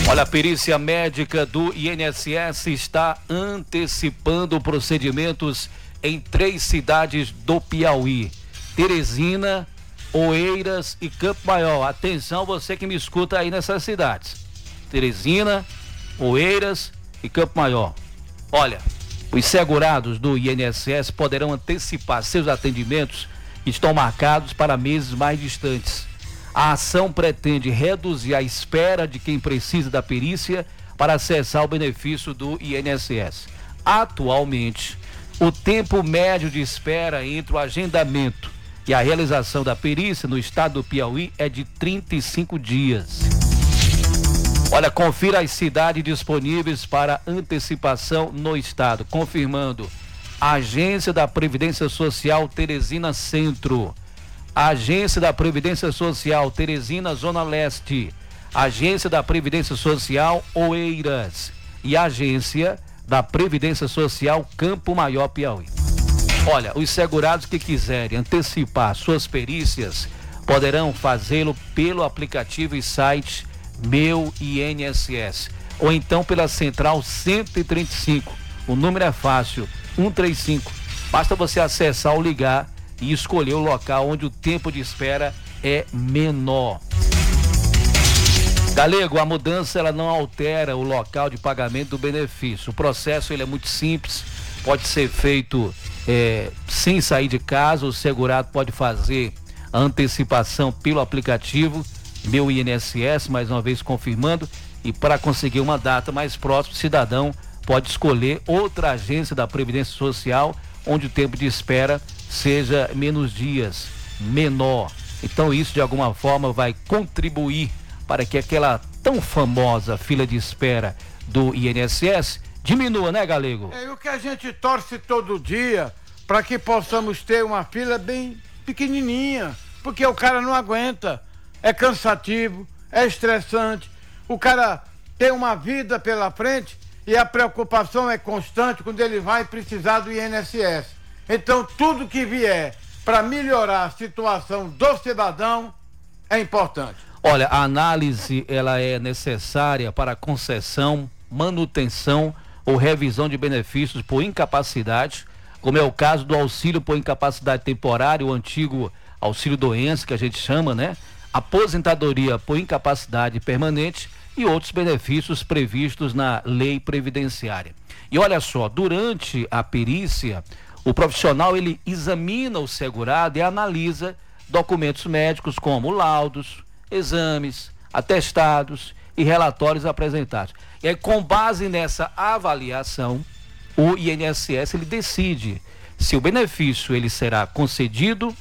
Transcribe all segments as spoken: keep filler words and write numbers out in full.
Olha, a perícia médica do I N S S está antecipando procedimentos em três cidades do Piauí: Teresina, Oeiras e Campo Maior. Atenção, você que me escuta aí nessas cidades: Teresina, Oeiras e Campo Maior. Olha, os segurados do I N S S poderão antecipar seus atendimentos que estão marcados para meses mais distantes. A ação pretende reduzir a espera de quem precisa da perícia para acessar o benefício do I N S S. Atualmente, o tempo médio de espera entre o agendamento e a realização da perícia no estado do Piauí é de trinta e cinco dias. Olha, confira as cidades disponíveis para antecipação no estado, confirmando: Agência da Previdência Social Teresina Centro, Agência da Previdência Social Teresina Zona Leste, Agência da Previdência Social Oeiras e Agência da Previdência Social Campo Maior, Piauí. Olha, os segurados que quiserem antecipar suas perícias poderão fazê-lo pelo aplicativo e site Meu I N S S ou então pela central cento e trinta e cinco. O número é fácil, cento e trinta e cinco. Basta você acessar ou ligar e escolher o local onde o tempo de espera é menor. Galego, a mudança ela não altera o local de pagamento do benefício. O processo ele é muito simples, pode ser feito é, sem sair de casa. O segurado pode fazer a antecipação pelo aplicativo Meu I N S S, mais uma vez confirmando, e para conseguir uma data mais próxima, o cidadão pode escolher outra agência da Previdência Social onde o tempo de espera seja menos dias, menor. Então isso de alguma forma vai contribuir para que aquela tão famosa fila de espera do I N S S diminua, né, Galego? É o que a gente torce todo dia para que possamos ter uma fila bem pequenininha, porque o cara não aguenta, é cansativo, é estressante, o cara tem uma vida pela frente e a preocupação é constante quando ele vai precisar do I N S S. Então, tudo que vier para melhorar a situação do cidadão é importante. Olha, a análise ela é necessária para concessão, manutenção ou revisão de benefícios por incapacidade, como é o caso do auxílio por incapacidade temporária, o antigo auxílio doença, que a gente chama, né? Aposentadoria por incapacidade permanente e outros benefícios previstos na lei previdenciária. E olha só, durante a perícia, o profissional ele examina o segurado e analisa documentos médicos como laudos, exames, atestados e relatórios apresentados. E aí, com base nessa avaliação, o I N S S ele decide se o benefício ele será concedido,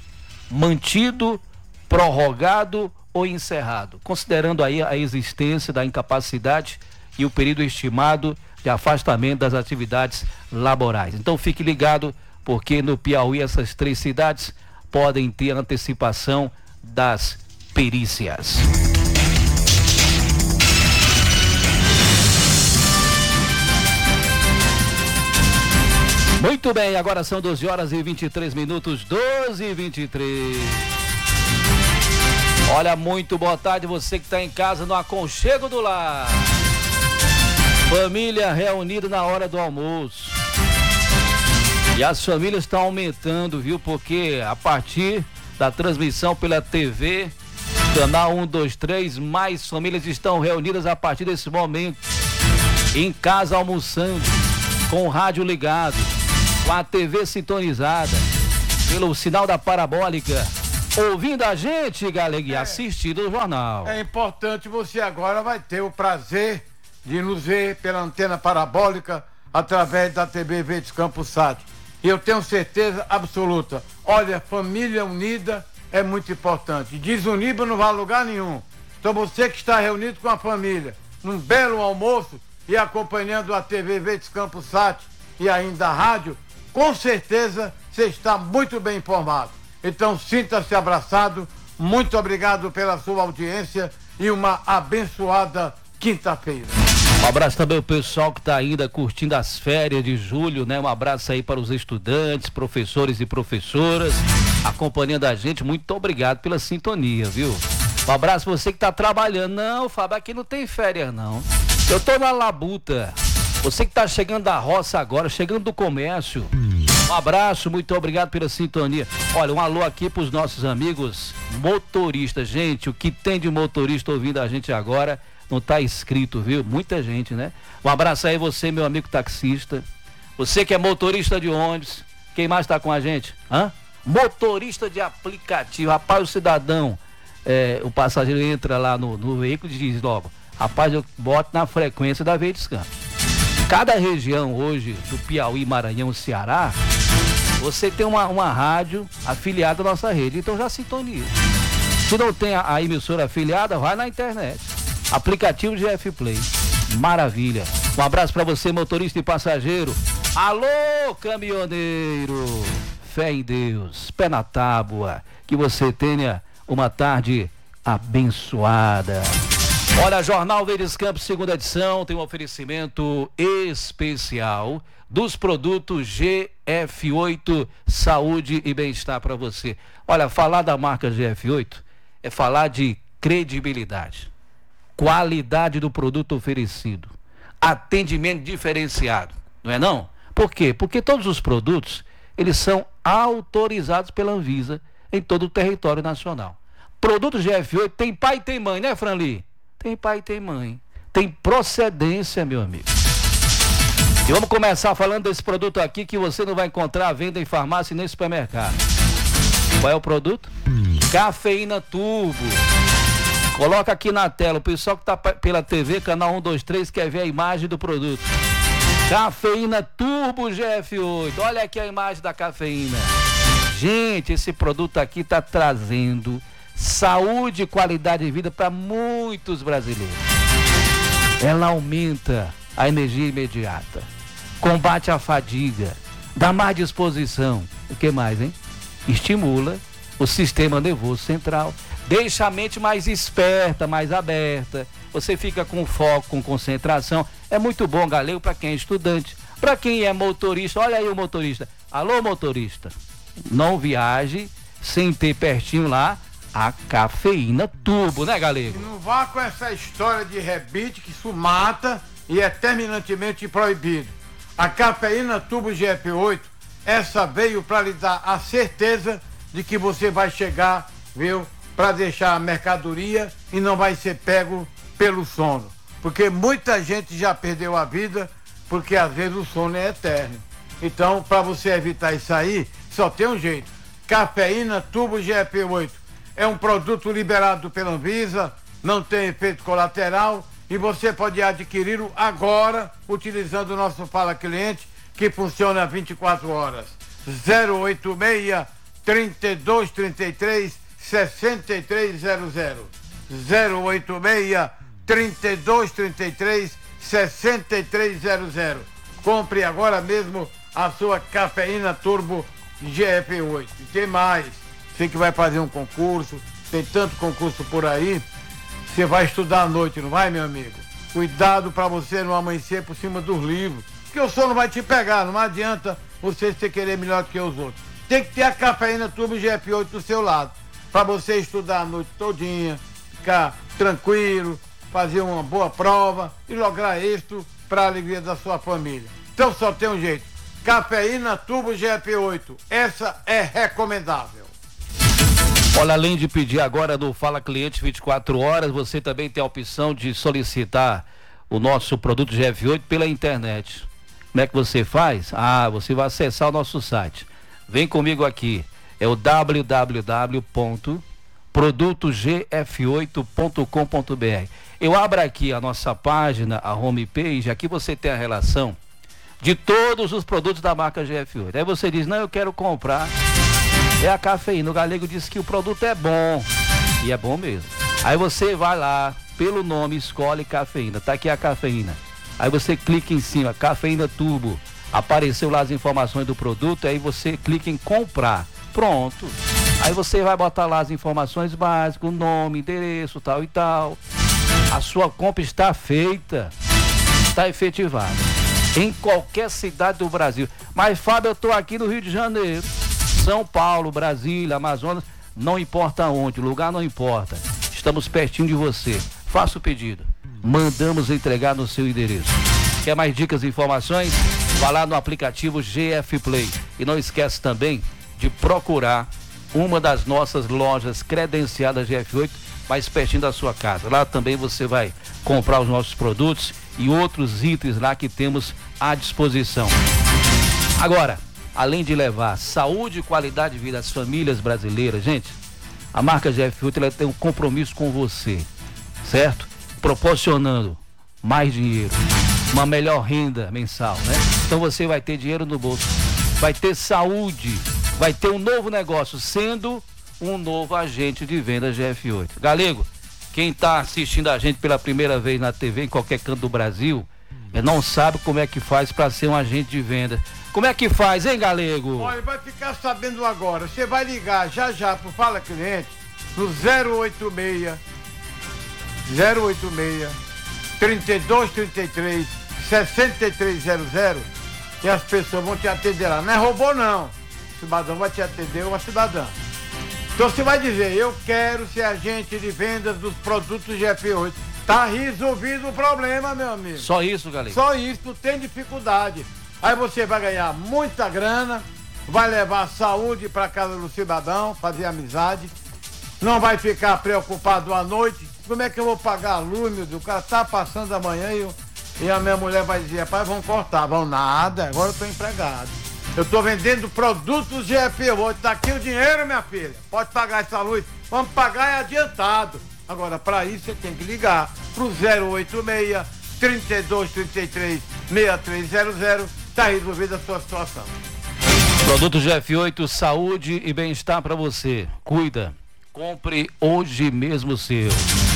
mantido, prorrogado ou encerrado, considerando aí a existência da incapacidade e o período estimado de afastamento das atividades laborais. Então fique ligado, porque no Piauí essas três cidades podem ter antecipação das perícias. Muito bem, agora são doze horas e vinte e três minutos, doze e vinte e três. Olha, muito boa tarde você que está em casa no aconchego do lar. Família reunida na hora do almoço. E as famílias estão aumentando, viu? Porque a partir da transmissão pela T V, canal um, dois, três, mais famílias estão reunidas a partir desse momento, em casa almoçando, com o rádio ligado, com a T V sintonizada, pelo sinal da parabólica, ouvindo a gente, galera, e é, assistindo o jornal. É importante, você agora vai ter o prazer de nos ver pela antena parabólica através da T V Verdes Campos Sat. E eu tenho certeza absoluta, olha, família unida é muito importante. Desunida não vai a lugar nenhum. Então você que está reunido com a família, num belo almoço e acompanhando a T V Verdes Campos Sat e ainda a rádio, com certeza você está muito bem informado. Então sinta-se abraçado, muito obrigado pela sua audiência e uma abençoada quinta-feira. Um abraço também ao pessoal que está ainda curtindo as férias de julho, né? Um abraço aí para os estudantes, professores e professoras acompanhando a gente. Muito obrigado pela sintonia, viu? Um abraço pra você que tá trabalhando. Não, Fábio, aqui não tem férias, não. Eu tô na labuta. Você que tá chegando da roça agora, chegando do comércio. Um abraço, muito obrigado pela sintonia. Olha, um alô aqui pros nossos amigos motoristas. Gente, o que tem de motorista ouvindo a gente agora não tá escrito, viu? Muita gente, né? Um abraço aí você, meu amigo taxista. Você que é motorista de ônibus. Quem mais tá com a gente? Hã? Motorista de aplicativo. Rapaz, o cidadão, é, o passageiro entra lá no, no veículo e diz logo: rapaz, eu boto na frequência da Verdes Campos. Cada região hoje do Piauí, Maranhão, Ceará, você tem uma, uma rádio afiliada à nossa rede, então já sintoniza. Se não tem a, a emissora afiliada, vai na internet. Aplicativo G F Play. Maravilha. Um abraço para você, motorista e passageiro. Alô, caminhoneiro. Fé em Deus, pé na tábua. Que você tenha uma tarde abençoada. Olha, Jornal Verdes Campos, segunda edição, tem um oferecimento especial dos produtos G F oito, saúde e bem-estar para você. Olha, falar da marca G F oito é falar de credibilidade, qualidade do produto oferecido, atendimento diferenciado, não é não? Por quê? Porque todos os produtos, eles são autorizados pela Anvisa em todo o território nacional. Produto G F oito tem pai e tem mãe, né, Franli? Tem pai e tem mãe. Tem procedência, meu amigo. E vamos começar falando desse produto aqui que você não vai encontrar à venda em farmácia e nem supermercado. Qual é o produto? Cafeína Turbo. Coloca aqui na tela. O pessoal que está pela T V, canal um, dois, três, quer ver a imagem do produto. Cafeína Turbo G F oito. Olha aqui a imagem da cafeína. Gente, esse produto aqui está trazendo saúde e qualidade de vida para muitos brasileiros. Ela aumenta a energia imediata, combate a fadiga, dá mais disposição. O que mais, hein? Estimula o sistema nervoso central, deixa a mente mais esperta, mais aberta. Você fica com foco, com concentração. É muito bom, galego, para quem é estudante, para quem é motorista. Olha aí o motorista. Alô, motorista. Não viaje sem ter pertinho lá a cafeína Turbo, né, galego? E não vá com essa história de rebite, que isso mata e é terminantemente proibido. A cafeína Turbo G F oito, essa veio para lhe dar a certeza de que você vai chegar, viu, para deixar a mercadoria e não vai ser pego pelo sono. Porque muita gente já perdeu a vida, porque às vezes o sono é eterno. Então, para você evitar isso aí, só tem um jeito. Cafeína Turbo G F oito. É um produto liberado pela Anvisa, não tem efeito colateral e você pode adquiri-lo agora utilizando o nosso Fala Cliente, que funciona vinte e quatro horas. zero oito seis, trinta e dois, trinta e três, sessenta e três zero zero. zero oito seis, trinta e dois, trinta e três, sessenta e três zero zero. Compre agora mesmo a sua cafeína Turbo G F oito. E tem mais. Você que vai fazer um concurso, tem tanto concurso por aí, você vai estudar à noite, não vai, meu amigo? Cuidado para você não amanhecer por cima dos livros, porque o sono vai te pegar, não adianta você se querer melhor do que os outros. Tem que ter a cafeína Turbo G F oito do seu lado, para você estudar a noite todinha, ficar tranquilo, fazer uma boa prova e lograr êxito para a alegria da sua família. Então só tem um jeito, cafeína Turbo G F oito, essa é recomendável. Olha, além de pedir agora no Fala Cliente vinte e quatro horas, você também tem a opção de solicitar o nosso produto G F oito pela internet. Como é que você faz? Ah, você vai acessar o nosso site. Vem comigo aqui. É o w w w ponto produto g f oito ponto com ponto b r. Eu abro aqui a nossa página, a homepage, aqui você tem a relação de todos os produtos da marca G F oito. Aí você diz, não, eu quero comprar. É a cafeína. O galego disse que o produto é bom. E é bom mesmo. Aí você vai lá, pelo nome, escolhe cafeína. Tá aqui a cafeína. Aí você clica em cima, cafeína Turbo. Apareceu lá as informações do produto. Aí você clica em comprar. Pronto. Aí você vai botar lá as informações básicas, o nome, endereço, tal e tal. A sua compra está feita. Está efetivada. Em qualquer cidade do Brasil. Mas, Fábio, eu tô aqui no Rio de Janeiro. São Paulo, Brasília, Amazonas, não importa onde, o lugar não importa. Estamos pertinho de você. Faça o pedido. Mandamos entregar no seu endereço. Quer mais dicas e informações? Vá lá no aplicativo G F Play. E não esquece também de procurar uma das nossas lojas credenciadas G F oito, mais pertinho da sua casa. Lá também você vai comprar os nossos produtos e outros itens lá que temos à disposição. Agora, além de levar saúde e qualidade de vida às famílias brasileiras, gente, a marca G F oito ela tem um compromisso com você, certo? Proporcionando mais dinheiro, uma melhor renda mensal, né? Então você vai ter dinheiro no bolso, vai ter saúde, vai ter um novo negócio, sendo um novo agente de venda G F oito. Galego, quem está assistindo a gente pela primeira vez na T V, em qualquer canto do Brasil, não sabe como é que faz para ser um agente de venda. Como é que faz, hein, Galego? Olha, vai ficar sabendo agora. Você vai ligar já já pro Fala Cliente no zero oito seis zero oito seis, trinta e dois, trinta e três, sessenta e três zero zero e as pessoas vão te atender lá. Não é robô, não. O cidadão vai te atender, uma cidadã. Então você vai dizer, eu quero ser agente de vendas dos produtos G F oito. Tá resolvido o problema, meu amigo. Só isso, Galego? Só isso, não tem dificuldade. Aí você vai ganhar muita grana, vai levar saúde para casa do cidadão, fazer amizade, não vai ficar preocupado à noite. Como é que eu vou pagar a luz, meu Deus? O cara tá passando amanhã e, eu, e a minha mulher vai dizer, rapaz, vão cortar. Vão nada, agora eu tô empregado. Eu tô vendendo produtos G F oito, tá aqui o dinheiro, minha filha. Pode pagar essa luz, vamos pagar é adiantado. Agora, para isso você tem que ligar pro zero oito seis, trinta e dois, trinta e três, sessenta e três zero zero. Tá resolvida a sua situação. Produto G F oito, saúde e bem-estar para você. Cuida. Compre hoje mesmo o seu.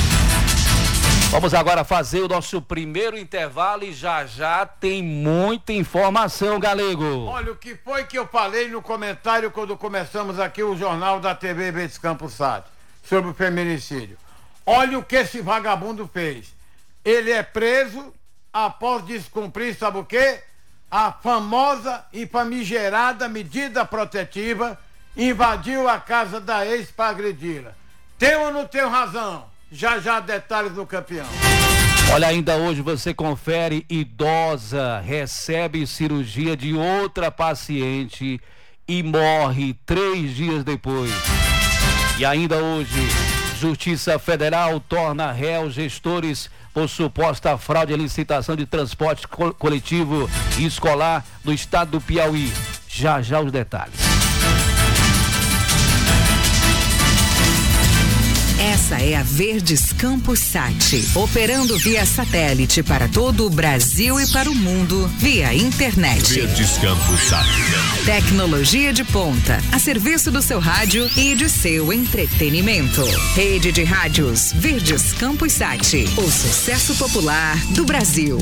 Vamos agora fazer o nosso primeiro intervalo e já já tem muita informação, Galego. Olha, o que foi que eu falei no comentário quando começamos aqui o jornal da T V Verdes Campos Sat sobre o feminicídio. Olha o que esse vagabundo fez. Ele é preso após descumprir, sabe o quê? A famosa e famigerada medida protetiva, invadiu a casa da ex para agredi-la. Tem ou não tem razão? Já já detalhes do campeão. Olha, ainda hoje você confere, idosa recebe cirurgia de outra paciente e morre três dias depois. E ainda hoje, Justiça Federal torna réu gestores por suposta fraude à licitação de transporte co- coletivo e escolar do estado do Piauí. Já já os detalhes. Essa é a Verdes Campos Sat, operando via satélite para todo o Brasil e para o mundo via internet. Verdes Campos Sat. Tecnologia de ponta, a serviço do seu rádio e de seu entretenimento. Rede de rádios Verdes Campos Sat, o sucesso popular do Brasil.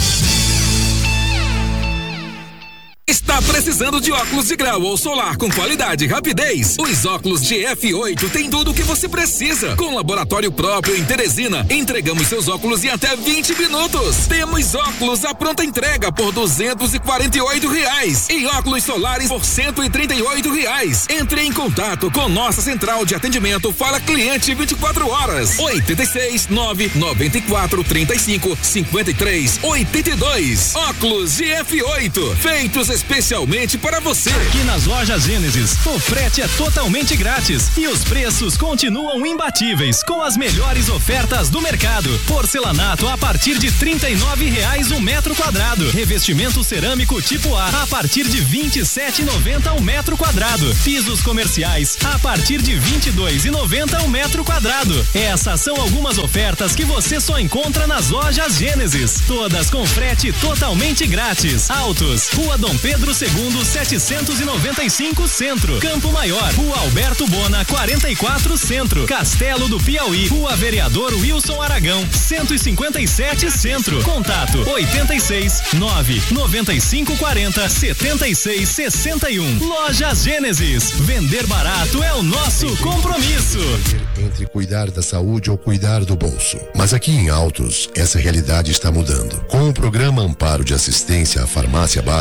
Está precisando de óculos de grau ou solar com qualidade e rapidez? Os óculos G F oito têm tudo o que você precisa. Com laboratório próprio em Teresina, entregamos seus óculos em até vinte minutos. Temos óculos à pronta entrega por duzentos e quarenta e oito reais e óculos solares por cento e trinta e oito reais. Entre em contato com nossa central de atendimento Fala Cliente vinte e quatro horas. oito seis, nove nove quatro, três cinco, cinco três oito dois. Óculos G F oito, feitos especialmente para você. Aqui nas lojas Gênesis, o frete é totalmente grátis e os preços continuam imbatíveis com as melhores ofertas do mercado. Porcelanato a partir de trinta e nove reais o um metro quadrado. Revestimento cerâmico tipo A a partir de vinte e sete reais e noventa centavos o metro quadrado. Pisos comerciais a partir de vinte e dois reais e noventa centavos o metro quadrado. Essas são algumas ofertas que você só encontra nas lojas Gênesis. Todas com frete totalmente grátis. Autos, Rua Dom Pedro segundo, setecentos e noventa e cinco Centro. Campo Maior, Rua Alberto Bona, quarenta e quatro Centro. Castelo do Piauí, Rua Vereador Wilson Aragão, cento e cinquenta e sete Centro. Contato oito seis, nove nove cinco quatro zero, sete seis seis um. Lojas Gênesis. Vender barato é o nosso compromisso. Entre cuidar da saúde ou cuidar do bolso. Mas aqui em Altos, essa realidade está mudando. Com o programa Amparo de Assistência à Farmácia Básica,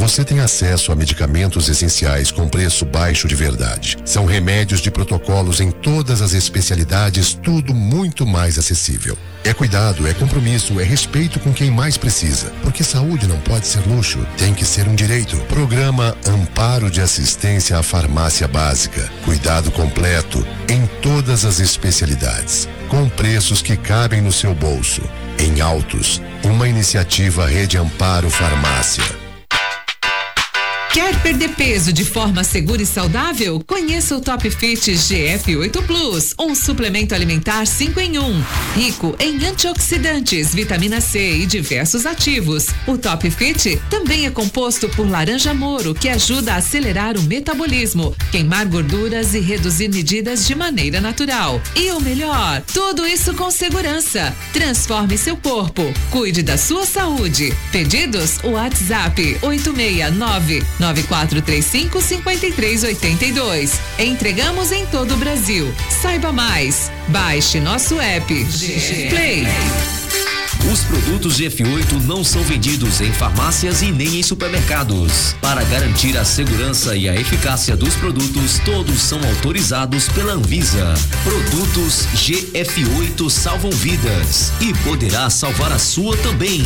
você tem acesso a medicamentos essenciais com preço baixo de verdade. São remédios de protocolos em todas as especialidades, tudo muito mais acessível. É cuidado, é compromisso, é respeito com quem mais precisa. Porque saúde não pode ser luxo, tem que ser um direito. Programa Amparo de Assistência à Farmácia Básica. Cuidado completo em todas as especialidades, com preços que cabem no seu bolso. Em Autos, uma iniciativa Rede Amparo Farmácia. Quer perder peso de forma segura e saudável? Conheça o Top Fit G F oito Plus, um suplemento alimentar cinco em um, rico em antioxidantes, vitamina C e diversos ativos. O Top Fit também é composto por laranja moro, que ajuda a acelerar o metabolismo, queimar gorduras e reduzir medidas de maneira natural. E o melhor, tudo isso com segurança. Transforme seu corpo, cuide da sua saúde. Pedidos? WhatsApp oito seis nove nove quatro três cinco cinco três oito dois. Entregamos em todo o Brasil. Saiba mais. Baixe nosso app G F Play. Os produtos G F oito não são vendidos em farmácias e nem em supermercados. Para garantir a segurança e a eficácia dos produtos, todos são autorizados pela Anvisa. Produtos G F oito salvam vidas e poderá salvar a sua também.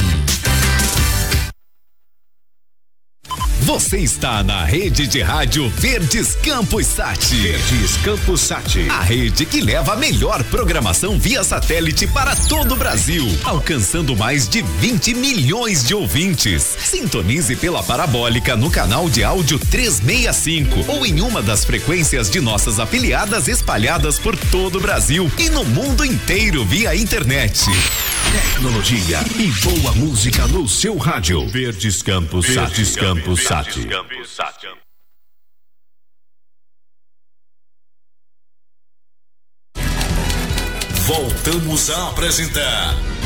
Você está na rede de rádio Verdes Campos Sat. Verdes Campos Sat. A rede que leva a melhor programação via satélite para todo o Brasil, alcançando mais de vinte milhões de ouvintes. Sintonize pela parabólica no canal de áudio trezentos e sessenta e cinco ou em uma das frequências de nossas afiliadas espalhadas por todo o Brasil e no mundo inteiro via internet. Tecnologia e boa música no seu rádio. Verdes Campos Sat. Verdes Campos Sat. Voltamos a apresentar